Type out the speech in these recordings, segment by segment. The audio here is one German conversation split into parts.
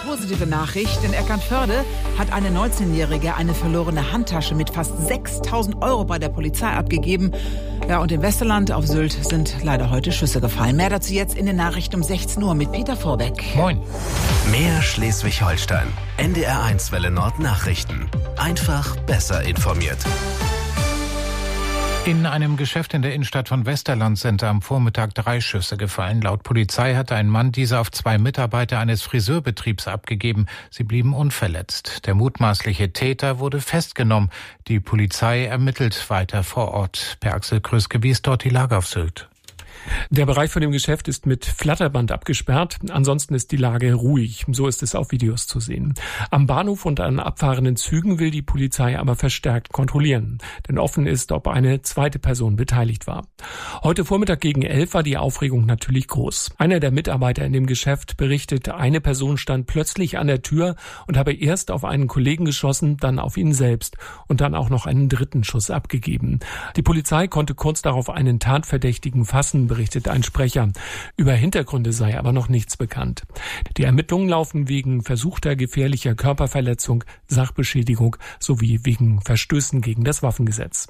Positive Nachricht, in Eckernförde hat eine 19-Jährige eine verlorene Handtasche mit fast 6.000 € bei der Polizei abgegeben. Ja, und im Westerland auf Sylt sind leider heute Schüsse gefallen. Mehr dazu jetzt in den Nachrichten um 16 Uhr mit Peter Vorbeck. Moin. Mehr Schleswig-Holstein. NDR1 Welle Nord Nachrichten. Einfach besser informiert. In einem Geschäft in der Innenstadt von Westerland sind am Vormittag 3 Schüsse gefallen. Laut Polizei hatte ein Mann diese auf 2 Mitarbeiter eines Friseurbetriebs abgegeben. Sie blieben unverletzt. Der mutmaßliche Täter wurde festgenommen. Die Polizei ermittelt weiter vor Ort. Per Axel Kröske, wie ist dort die Lage auf Sylt? Der Bereich von dem Geschäft ist mit Flatterband abgesperrt. Ansonsten ist die Lage ruhig. So ist es auf Videos zu sehen. Am Bahnhof und an abfahrenden Zügen will die Polizei aber verstärkt kontrollieren. Denn offen ist, ob eine zweite Person beteiligt war. Heute Vormittag gegen 11 war die Aufregung natürlich groß. Einer der Mitarbeiter in dem Geschäft berichtet, eine Person stand plötzlich an der Tür und habe erst auf einen Kollegen geschossen, dann auf ihn selbst und dann auch noch einen dritten Schuss abgegeben. Die Polizei konnte kurz darauf einen Tatverdächtigen fassen, berichtet ein Sprecher. Über Hintergründe sei aber noch nichts bekannt. Die Ermittlungen laufen wegen versuchter gefährlicher Körperverletzung, Sachbeschädigung sowie wegen Verstößen gegen das Waffengesetz.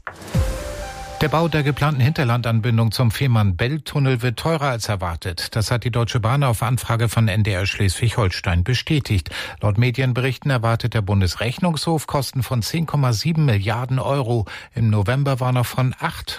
Der Bau der geplanten Hinterlandanbindung zum Fehmarn-Belt-Tunnel wird teurer als erwartet. Das hat die Deutsche Bahn auf Anfrage von NDR Schleswig-Holstein bestätigt. Laut Medienberichten erwartet der Bundesrechnungshof Kosten von 10,7 Milliarden €. Im November war noch von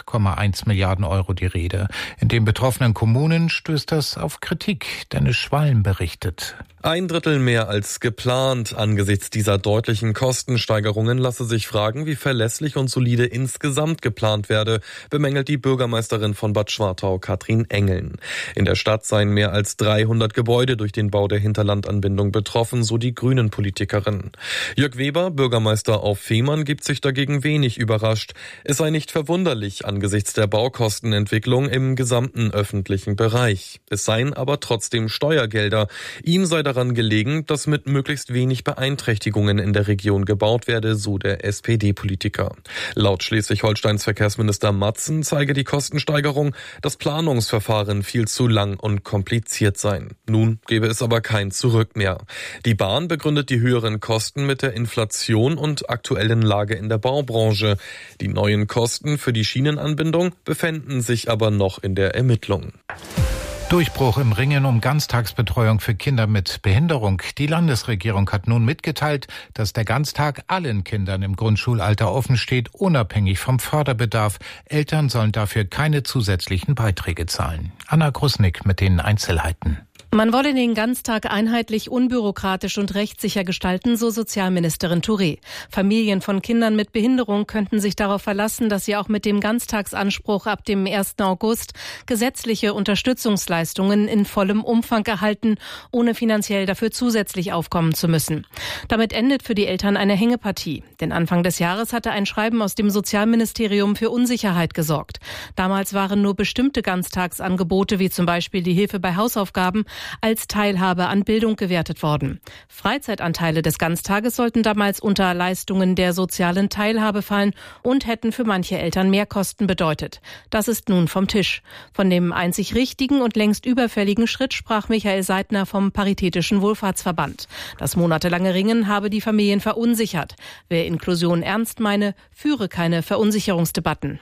8,1 Milliarden € die Rede. In den betroffenen Kommunen stößt das auf Kritik. Dennis Schwalm berichtet. 1/3 mehr als geplant. Angesichts dieser deutlichen Kostensteigerungen lasse sich fragen, wie verlässlich und solide insgesamt geplant werde, bemängelt die Bürgermeisterin von Bad Schwartau, Katrin Engeln. In der Stadt seien mehr als 300 Gebäude durch den Bau der Hinterlandanbindung betroffen, so die Grünen-Politikerin. Jörg Weber, Bürgermeister auf Fehmarn, gibt sich dagegen wenig überrascht. Es sei nicht verwunderlich angesichts der Baukostenentwicklung im gesamten öffentlichen Bereich. Es seien aber trotzdem Steuergelder. Ihm sei daran gelegen, dass mit möglichst wenig Beeinträchtigungen in der Region gebaut werde, so der SPD-Politiker. Laut Schleswig-Holsteins Verkehrsminister Matzen zeige die Kostensteigerung, das Planungsverfahren viel zu lang und kompliziert sein. Nun gebe es aber kein Zurück mehr. Die Bahn begründet die höheren Kosten mit der Inflation und aktuellen Lage in der Baubranche. Die neuen Kosten für die Schienenanbindung befänden sich aber noch in der Ermittlung. Durchbruch im Ringen um Ganztagsbetreuung für Kinder mit Behinderung. Die Landesregierung hat nun mitgeteilt, dass der Ganztag allen Kindern im Grundschulalter offen steht, unabhängig vom Förderbedarf. Eltern sollen dafür keine zusätzlichen Beiträge zahlen. Anna Grusnick mit den Einzelheiten. Man wolle den Ganztag einheitlich, unbürokratisch und rechtssicher gestalten, so Sozialministerin Touré. Familien von Kindern mit Behinderung könnten sich darauf verlassen, dass sie auch mit dem Ganztagsanspruch ab dem 1. August gesetzliche Unterstützungsleistungen in vollem Umfang erhalten, ohne finanziell dafür zusätzlich aufkommen zu müssen. Damit endet für die Eltern eine Hängepartie. Denn Anfang des Jahres hatte ein Schreiben aus dem Sozialministerium für Unsicherheit gesorgt. Damals waren nur bestimmte Ganztagsangebote, wie zum Beispiel die Hilfe bei Hausaufgaben, als Teilhabe an Bildung gewertet worden. Freizeitanteile des Ganztages sollten damals unter Leistungen der sozialen Teilhabe fallen und hätten für manche Eltern Mehrkosten bedeutet. Das ist nun vom Tisch. Von dem einzig richtigen und längst überfälligen Schritt sprach Michael Seidner vom Paritätischen Wohlfahrtsverband. Das monatelange Ringen habe die Familien verunsichert. Wer Inklusion ernst meine, führe keine Verunsicherungsdebatten.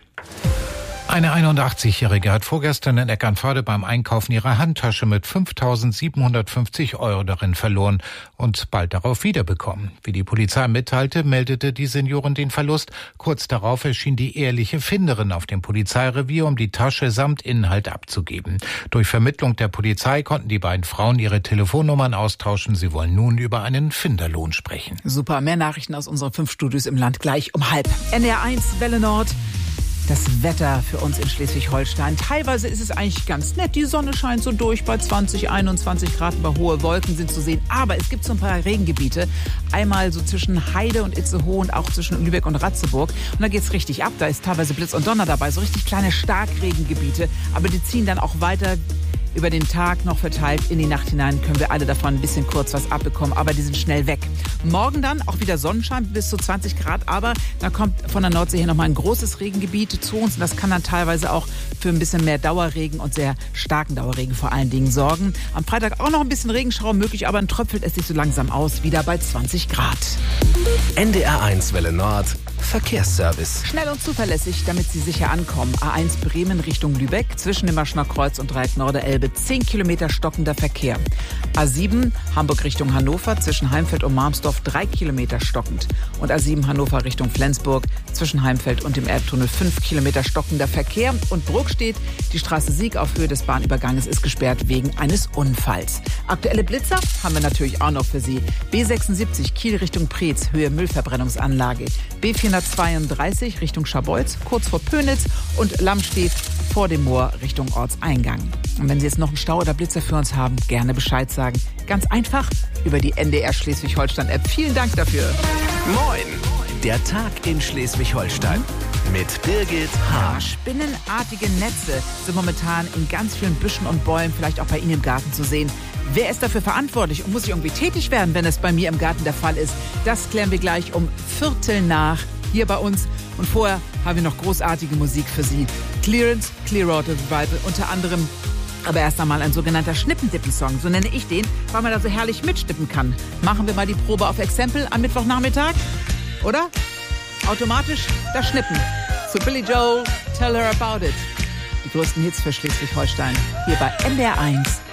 Eine 81-Jährige hat vorgestern in Eckernförde beim Einkaufen ihre Handtasche mit 5.750 € darin verloren und bald darauf wiederbekommen. Wie die Polizei mitteilte, meldete die Seniorin den Verlust. Kurz darauf erschien die ehrliche Finderin auf dem Polizeirevier, um die Tasche samt Inhalt abzugeben. Durch Vermittlung der Polizei konnten die beiden Frauen ihre Telefonnummern austauschen. Sie wollen nun über einen Finderlohn sprechen. Super, mehr Nachrichten aus unseren 5 Studios im Land gleich um 12:30. NDR1 Welle Nord. Das Wetter für uns in Schleswig-Holstein. Teilweise ist es eigentlich ganz nett. Die Sonne scheint so durch bei 20, 21 Grad, aber hohe Wolken sind zu sehen. Aber es gibt so ein paar Regengebiete. Einmal so zwischen Heide und Itzehoe und auch zwischen Lübeck und Ratzeburg. Und da geht's richtig ab. Da ist teilweise Blitz und Donner dabei. So richtig kleine Starkregengebiete. Aber die ziehen dann auch weiter über den Tag noch verteilt. In die Nacht hinein können wir alle davon ein bisschen kurz was abbekommen, aber die sind schnell weg. Morgen dann auch wieder Sonnenschein bis zu 20 Grad, aber da kommt von der Nordsee her nochmal ein großes Regengebiet zu uns und das kann dann teilweise auch für ein bisschen mehr Dauerregen und sehr starken Dauerregen vor allen Dingen sorgen. Am Freitag auch noch ein bisschen Regenschauer möglich, aber dann tröpfelt es sich so langsam aus, wieder bei 20 Grad. NDR1 Welle Nord, Verkehrsservice. Schnell und zuverlässig, damit Sie sicher ankommen. A1 Bremen Richtung Lübeck, zwischen dem Maschner Kreuz und Dreieck Norderelbe, 10 Kilometer stockender Verkehr. A7 Hamburg Richtung Hannover, zwischen Heimfeld und Marmsdorf, 3 Kilometer stockend. Und A7 Hannover Richtung Flensburg, zwischen Heimfeld und dem Elbtunnel, 5 Kilometer stockender Verkehr. Und Bruck steht, die Straße Sieg auf Höhe des Bahnüberganges ist gesperrt wegen eines Unfalls. Aktuelle Blitzer haben wir natürlich auch noch für Sie. B76 Kiel Richtung Preetz, Höhe Müllverbrennungsanlage. B432 Richtung Scharbeutz, kurz vor Pönitz. Und Lamm steht vor dem Moor Richtung Ortseingang. Und wenn Sie jetzt noch einen Stau oder Blitzer für uns haben, gerne Bescheid sagen. Ganz einfach über die NDR Schleswig-Holstein-App. Vielen Dank dafür. Moin, der Tag in Schleswig-Holstein mit Birgit H. Spinnenartige Netze sind momentan in ganz vielen Büschen und Bäumen, vielleicht auch bei Ihnen im Garten zu sehen. Wer ist dafür verantwortlich und muss ich irgendwie tätig werden, wenn es bei mir im Garten der Fall ist? Das klären wir gleich um 7:15 hier bei uns. Und vorher haben wir noch großartige Musik für Sie. Clearance, Clearwater Revival unter anderem. Aber erst einmal ein sogenannter Schnippendippen-Song, so nenne ich den, weil man da so herrlich mitschnippen kann. Machen wir mal die Probe auf Exempel am Mittwochnachmittag, oder? Automatisch das Schnippen. Zu Billy Joel, Tell Her About It. Die größten Hits für Schleswig-Holstein hier bei NDR1